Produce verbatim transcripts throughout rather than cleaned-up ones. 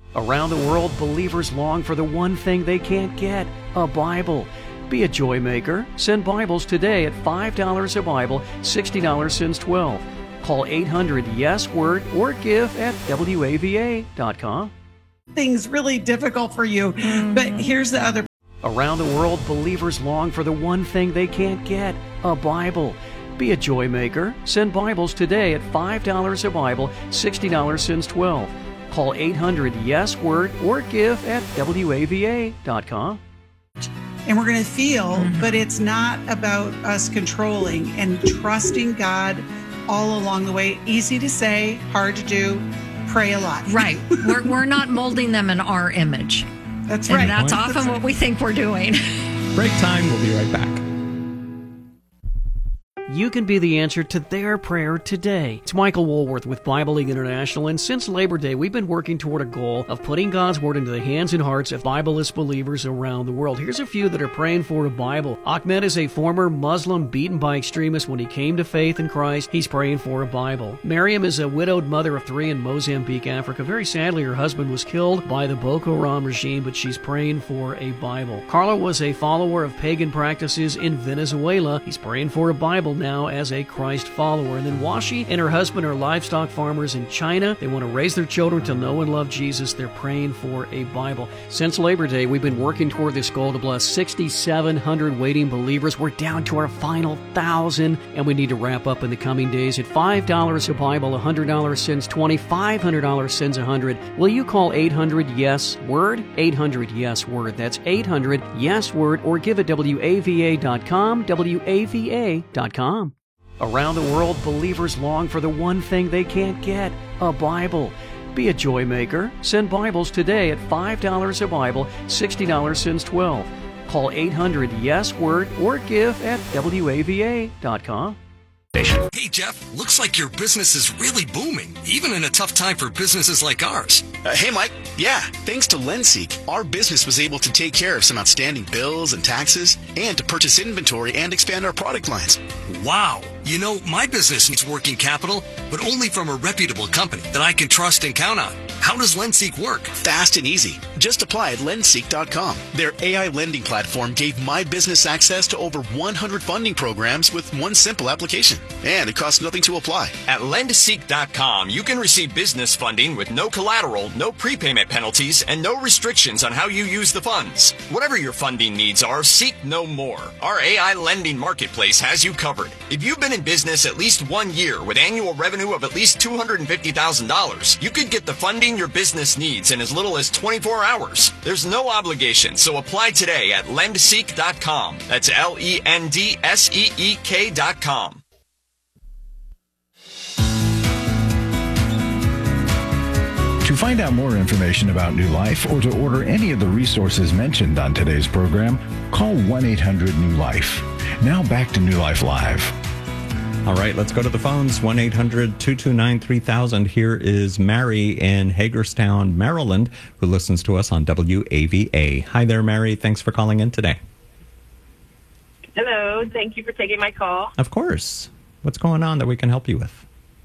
Around the world, believers long for the one thing they can't get, a Bible. Be a joy maker. Send Bibles today at five dollars a Bible, sixty dollars since twelve. Call eight hundred yes word or give at W A V A dot com. Things really difficult for you, mm-hmm. but here's the other. Around the world, believers long for the one thing they can't get, a Bible. Be a joy maker. Send Bibles today at five dollars a Bible, sixty dollars since twelve. Call eight hundred yes word or give at W A V A dot com. And we're going to feel, mm-hmm. but it's not about us controlling and trusting God all along the way. Easy to say, hard to do. Pray a lot. Right. We're we're not molding them in our image. That's and right. That's Point. often that's what right. we think we're doing. Break time. We'll be right back. You can be the answer to their prayer today. It's Michael Woolworth with Bible League International, and since Labor Day, we've been working toward a goal of putting God's Word into the hands and hearts of Bibleless believers around the world. Here's a few that are praying for a Bible. Ahmed is a former Muslim beaten by extremists when he came to faith in Christ. He's praying for a Bible. Miriam is a widowed mother of three in Mozambique, Africa. Very sadly, her husband was killed by the Boko Haram regime, but she's praying for a Bible. Carla was a follower of pagan practices in Venezuela. He's praying for a Bible now as a Christ follower. And then Washi and her husband are livestock farmers in China. They want to raise their children to know and love Jesus. They're praying for a Bible. Since Labor Day, we've been working toward this goal to bless six thousand seven hundred waiting believers. We're down to our final thousand, and we need to wrap up in the coming days. At five dollars a Bible, one hundred dollars sends twenty, five hundred dollars sends one hundred. Will you call eight hundred yes word? eight hundred yes word. That's eight hundred yes word, or give at W A V A dot com, W A V A dot com. Around the world, believers long for the one thing they can't get, a Bible. Be a joy maker. Send Bibles today at five dollars a Bible, sixty dollars since twelve. Call eight hundred yes word or give at W A V A dot com. Hey, Jeff, looks like your business is really booming, even in a tough time for businesses like ours. Uh, hey, Mike. Yeah, thanks to LendSeek, our business was able to take care of some outstanding bills and taxes and to purchase inventory and expand our product lines. Wow. You know, my business needs working capital, but only from a reputable company that I can trust and count on. How does LendSeek work? Fast and easy. Just apply at lendseek dot com. Their A I lending platform gave my business access to over one hundred funding programs with one simple application. And it costs nothing to apply. At lendseek dot com, you can receive business funding with no collateral, no prepayment penalties, and no restrictions on how you use the funds. Whatever your funding needs are, seek no more. Our A I lending marketplace has you covered. If you've been in business at least one year with annual revenue of at least two hundred fifty thousand dollars, you could get the funding your business needs in as little as twenty-four hours. There's no obligation, so apply today at lendseek dot com. That's L E N D S E E K dot com. To find out more information about New Life or to order any of the resources mentioned on today's program, call one eight hundred new life. Now back to New Life Live. All right, let's go to the phones. one eight hundred two two nine three thousand. Here is Mary in Hagerstown, Maryland, who listens to us on W A V A. Hi there, Mary. Thanks for calling in today. Hello. Thank you for taking my call. Of course. What's going on that we can help you with?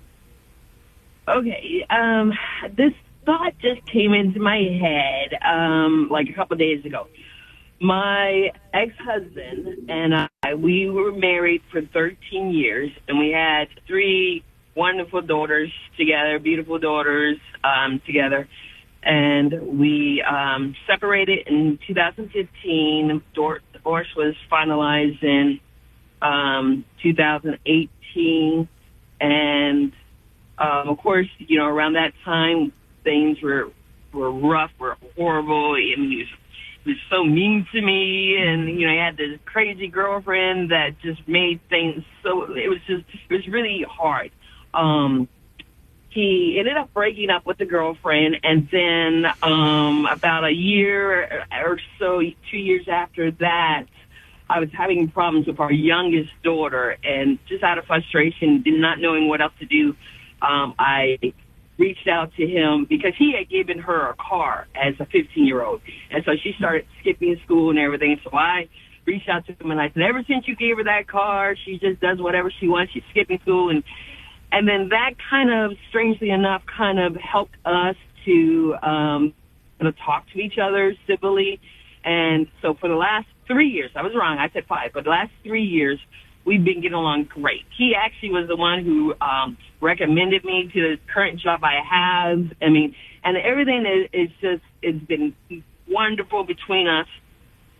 Okay. Um, this thought just came into my head um, like a couple of days ago. My ex-husband and I, we were married for thirteen years, and we had three wonderful daughters together, beautiful daughters um, together. And we um, separated in two thousand fifteen. Divorce was finalized in um, two thousand eighteen. And, um, of course, you know, around that time, things were were rough, were horrible. I mean, he was was so mean to me, and you know, he had this crazy girlfriend that just made things so. It was just, it was really hard. Um, he ended up breaking up with the girlfriend, and then um, about a year or so, two years after that, I was having problems with our youngest daughter, and just out of frustration, not knowing what else to do, um, I reached out to him because he had given her a car as a fifteen-year-old. And so she started skipping school and everything. So I reached out to him, and I said, ever since you gave her that car, she just does whatever she wants. She's skipping school. And and then that kind of, strangely enough, kind of helped us to um, to talk to each other civilly. And so for the last three years, I was wrong, I said five, but the last three years, we've been getting along great. He actually was the one who um, recommended me to the current job I have. I mean, and everything is, is just, it's been wonderful between us.